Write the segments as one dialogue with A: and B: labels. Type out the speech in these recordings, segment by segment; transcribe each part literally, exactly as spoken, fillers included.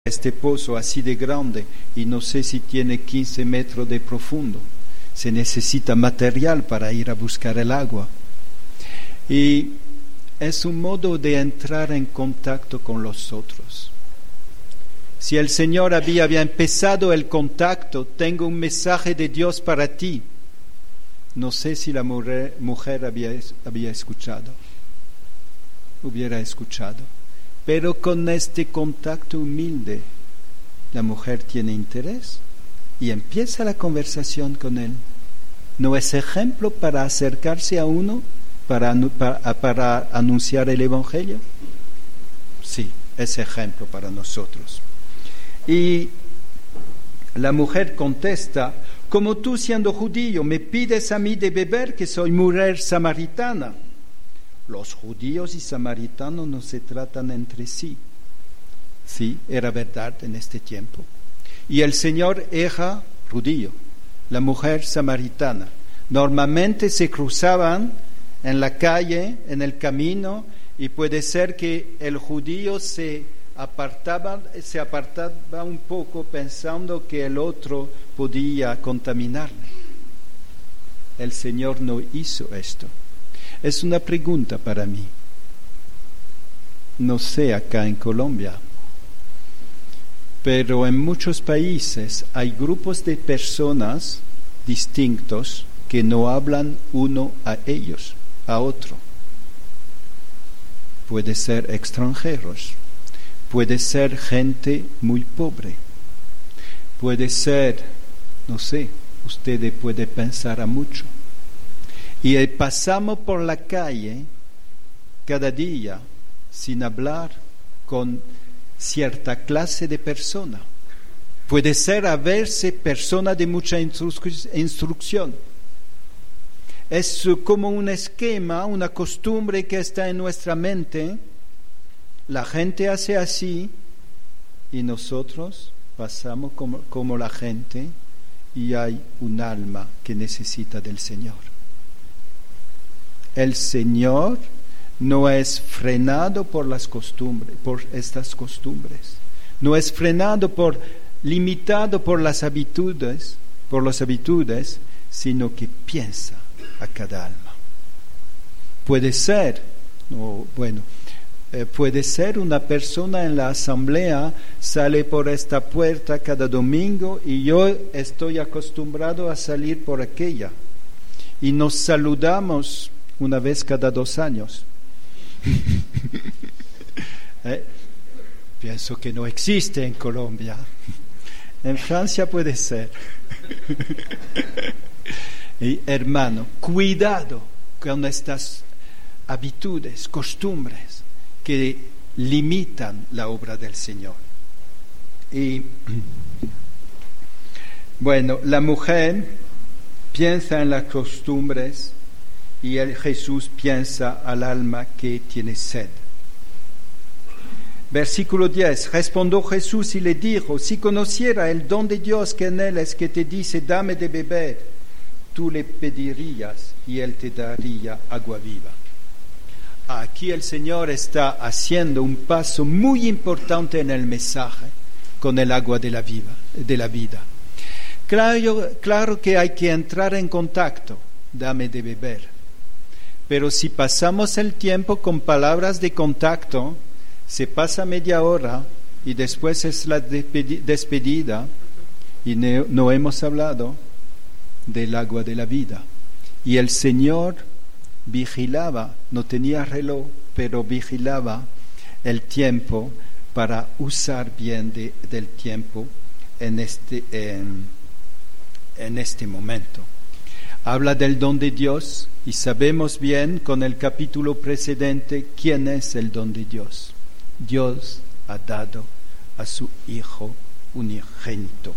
A: este pozo así de grande y no sé si tiene quince metros de profundo. Se necesita material para ir a buscar el agua. Y es un modo de entrar en contacto con los otros. Si el Señor había, había empezado el contacto, tengo un mensaje de Dios para ti. No sé si la mujer, mujer había, había escuchado, hubiera escuchado. Pero con este contacto humilde, la mujer tiene interés y empieza la conversación con él. ¿No es ejemplo para acercarse a uno, para, para, para anunciar el Evangelio? Sí, es ejemplo para nosotros. Y la mujer contesta: como tú siendo judío me pides a mí de beber, que soy mujer samaritana. Los judíos y samaritanos no se tratan entre sí. Sí, era verdad en este tiempo. Y el Señor era judío, la mujer samaritana. Normalmente se cruzaban en la calle, en el camino, y puede ser que el judío se apartaba, se apartaba un poco pensando que el otro podía contaminarle. El Señor no hizo esto. Es una pregunta para mí. No sé acá en Colombia, pero en muchos países hay grupos de personas distintos que no hablan uno a ellos, a otro. Puede ser extranjeros, puede ser gente muy pobre, puede ser, no sé, usted puede pensar a mucho. Y pasamos por la calle cada día sin hablar con cierta clase de persona. Puede ser a verse persona de mucha instru- instrucción. Es como un esquema, una costumbre que está en nuestra mente. La gente hace así y nosotros pasamos como, como la gente, y hay un alma que necesita del Señor. El Señor no es frenado por las costumbres, por estas costumbres. No es frenado por, limitado por las habitudes, por las habitudes, sino que piensa a cada alma. Puede ser, no, bueno, eh, puede ser una persona en la asamblea, sale por esta puerta cada domingo y yo estoy acostumbrado a salir por aquella. Y nos saludamos una vez cada dos años. ¿Eh? Pienso que no existe en Colombia. En Francia puede ser. Y hermano, cuidado con estas habitudes, costumbres que limitan la obra del Señor. Y bueno, la mujer piensa en las costumbres y el Jesús piensa al alma que tiene sed. Versículo diez. Respondió Jesús y le dijo: si conociera el don de Dios que en él es que te dice, dame de beber, tú le pedirías y él te daría agua viva. Aquí el Señor está haciendo un paso muy importante en el mensaje con el agua de la, viva, de la vida. Claro, claro que hay que entrar en contacto, dame de beber. Pero si pasamos el tiempo con palabras de contacto, se pasa media hora y después es la despedida y no, no hemos hablado del agua de la vida. Y el Señor vigilaba, no tenía reloj, pero vigilaba el tiempo para usar bien de, del tiempo en este, en, en este momento. Habla del don de Dios y sabemos bien con el capítulo precedente quién es el don de Dios. Dios ha dado a su Hijo unigénito.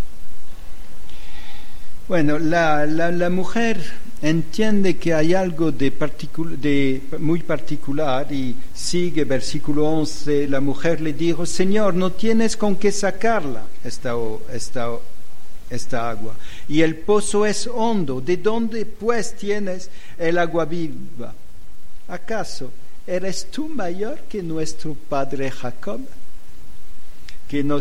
A: Bueno, la, la, la mujer entiende que hay algo de, particul- de muy particular y sigue versículo once. La mujer le dijo: Señor, no tienes con qué sacarla esta, esta, esta agua, y el pozo es hondo. ¿De dónde pues tienes el agua viva? ¿Acaso eres tú mayor que nuestro padre Jacob, que nos